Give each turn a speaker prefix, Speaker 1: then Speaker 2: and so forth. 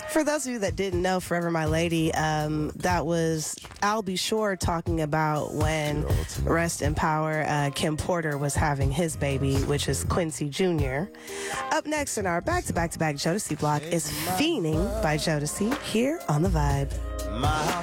Speaker 1: For those of you that didn't know, Forever My Lady, that was Al B. Shore talking about when, rest in power, Kim Porter was having his baby, which is Quincy Jr. Up next in our back-to-back-to-back Jodeci block is Fiending by Jodeci here on The Vibe.